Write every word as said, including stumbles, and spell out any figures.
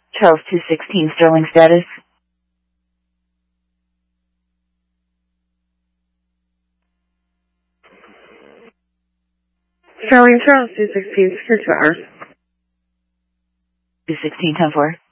Charles two sixteen Sterling status. Sterling Charles two sixteen, secure two hours. two sixteen ten four.